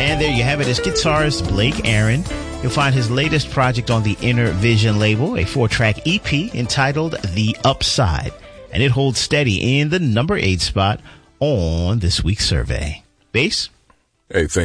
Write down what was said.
And there you have it. It's guitarist Blake Aaron. You'll find his latest project on the Inner Vision label, a 4-track EP entitled The Upside. And it holds steady in the number 8 spot on this week's survey. Bass? Hey,